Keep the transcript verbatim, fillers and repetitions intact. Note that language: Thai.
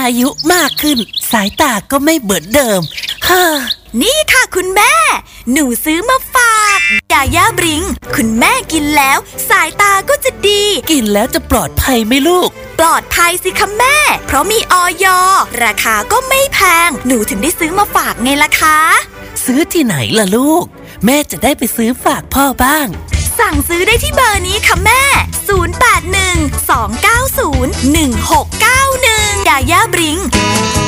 อายุมากขึ้นสายตาก็ไม่เหมือนเดิมฮ่านี่ค่ะคุณแม่หนูซื้อมาฝากยาย่าบริงคุณแม่กินแล้วสายตาก็จะดีกินแล้วจะปลอดภัยไหมลูกปลอดภัยสิคะแม่เพราะมีอย.ราคาก็ไม่แพงหนูถึงได้ซื้อมาฝากไงล่ะคะซื้อที่ไหนล่ะลูกแม่จะได้ไปซื้อฝากพ่อบ้างสั่งซื้อได้ที่เบอร์นี้ค่ะแม่ศูนย์ แปด หนึ่ง สอง เก้า ศูนย์ หนึ่ง หก เก้า หนึ่งยาย่าบริง